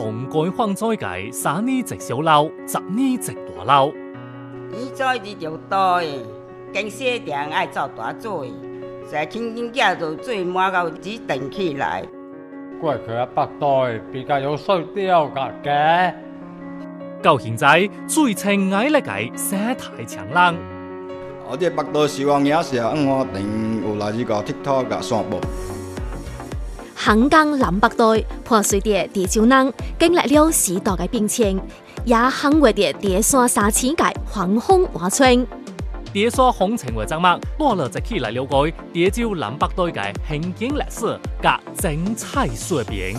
同改放在界3年一小樓，10年一大樓。 伊做日就多的，经洗定爱做大做的，才轻轻寄到水满到只电起来。 過去啊，北代比較有水調嘅。 到現在最青矮咧界生態長廊。 我哋北代希望也是我定有來呢個 TikTok 嘅散步。 香港南北代破碎的地球人經歷了時代嘅變遷，也肯為的地山3000界橫風劃春。 地山風情為節目，多了一起來了解地球南北代嘅行經歷史及精彩說明。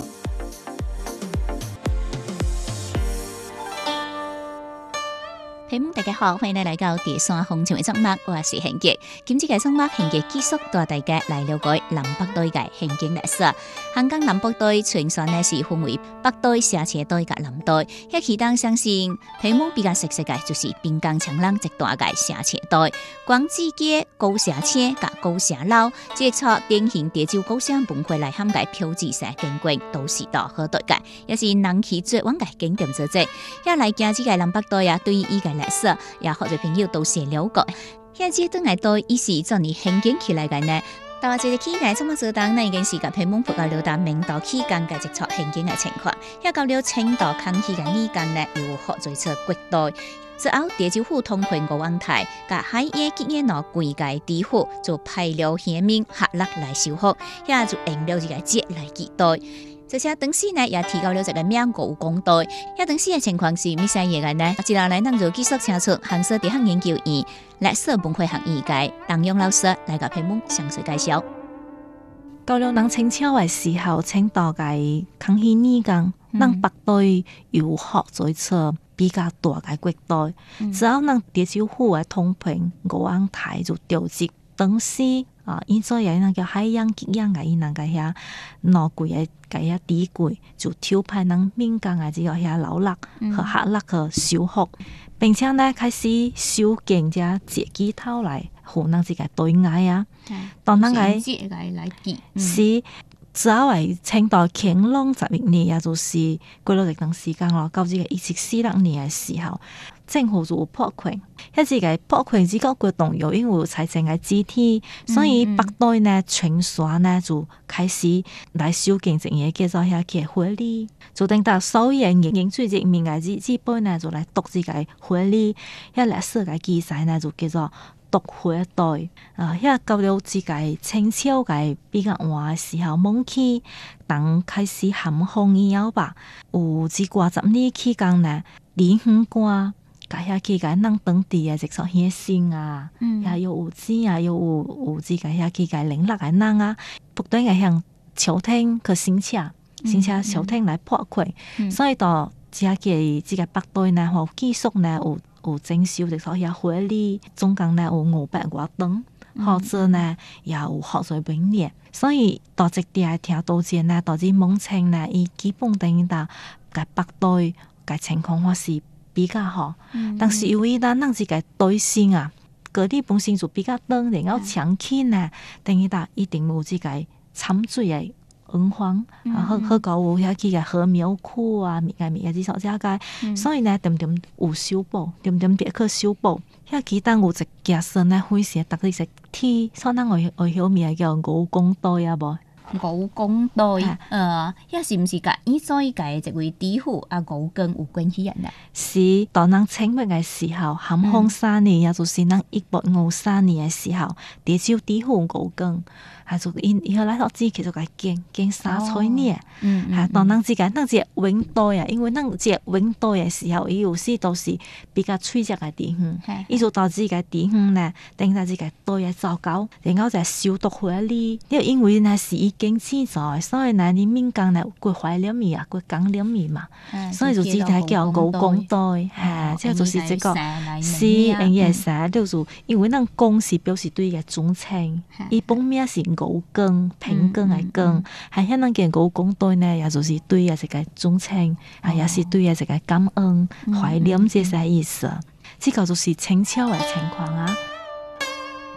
大家好，歡迎你來到地山風情嘅節目，我是慶傑。今次嘅節目，慶傑繼續帶大家來了解南北代嘅行經歷史。香港南北代全線呢是分為北代、社車代及南代。喺其當相信，皮毛比較熟悉嘅就是濱江長廊一大嘅社車代，廣志街高社車及高社樓，即係典型地州高社文化來涵蓋標誌性景觀，都是到好代嘅，也是人氣最旺嘅景點之一。一來家之嘅南北代啊，對於依個歷史也好多朋友都是了解。現階段嚟到伊是做你行經起來嘅呢，到這個期間，怎麼做當呢？已經是個皮毛葡萄流到明道期間嘅直撮行經嘅情況。一到了清道康熙嘅年間呢，又學做出國代。之後地州府通判國王台，甲海野結業攞貴界地府就派了縣民合力來修復，也就用了這個節來期待。這些當時呢也提高了這個名古公代，也當時嘅情況是乜嘢嘢嘅呢？接下來咱就繼續請出杭州大學研究院歷史文化學院嘅鄧勇老師來個屏幕詳細介紹。 到了咱清朝嘅時候，清代嘅康熙年間，咱北代又學做出比較大嘅國代，之後咱地州府嘅通判國王台就調職當時。現在有那個海洋結業嘅，那個遐攞貴嘅遐地貴，就調派咱民間嘅這個遐勞力和合力去修復，並且呢開始修建只節機頭來，互咱這個對外啊，當咱嘅是之後係清代乾隆11年，也就是過了一段時間咯，到這個1746年嘅時候。政府就破權，一直嘅破權之後，活動又因為財政嘅支持，所以北代呢全線呢就開始來修建整嘢叫做遐嘅火力，就等到所有人最人民嘅資本呢就來讀這個火力，一歷史嘅記載呢就叫做讀火代。一到了這個清朝嘅比較晚嘅時候，蒙起當開始咸豐以後吧，有這個10年期間呢，連環歌。遐期間，咱當地嘅直屬縣性啊，也有錢啊，有這個遐期間領落嘅人啊，不斷嘅向朝廷去申請朝廷來破權，所以到這個北代呢，或繼續呢有徵收直屬遐火力，總共呢有500多噸，或者呢也有學水本年，所以到這啲聽到這呢，到這蒙清呢，伊基本等於到個北代個情況或是。比較好，但是由於咱這個對性啊，各地本身就比較長，然後長期呢，等於到一定有這個參水嘅文化，好搞有遐去個河苗區啊，這所這個，所以呢，點有修補，點別去修補，遐其他有一件事呢，會寫特別是天，所以咱會曉名叫武功代啊無。 武功代，也是唔是甲以前嘅一位地府啊武功有關係人啊？ 是當咱清末嘅時候，咸豐3年，也就是咱1853年嘅時候，地州地府武功，係就以後來所知，其實係經3年，係當咱這個永代啊，因為咱這永代嘅時候，伊有時都是比較脆弱嘅地方，伊就導致個地方呢，等到這個代嘅糟糕，然後就消毒火力，因為呢是已經記載，所以呢你民間呢過懷念伊啊，過講念伊嘛，所以就只係叫武功代，係，即係就是這個是用嘢寫，就是因為咱功是表示對嘅忠誠，伊本名是武功，平更嘅更，係喺咱嘅武功代呢，也就是對嘅這個忠誠，也是對嘅這個感恩、懷念這些意思，這個就是清朝嘅情況啊。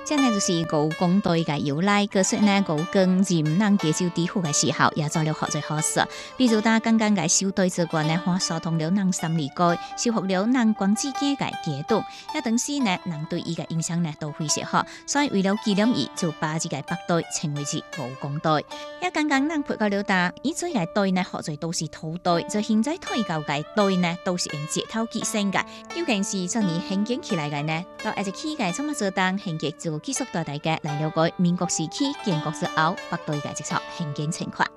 即呢就是武工隊嘅由來，據說呢武工任能接受地府嘅時候，也做了學最好事。比如他剛剛嘅小隊之官呢，話疏通了能心理改，修復了能光之間嘅解讀，一等時呢能對伊嘅影響呢都非常好。所以為了紀念伊，就把自己北隊稱為是武工隊。一剛剛能配合了他，伊最嘅隊呢學最都是土隊，就現在推舊嘅隊呢都是用節頭結成嘅，究竟是怎樣興建起來嘅呢？到一直起嘅怎麼做當興建就繼續帶大家來了解民國時期建國之後北隊嘅一個興建情況。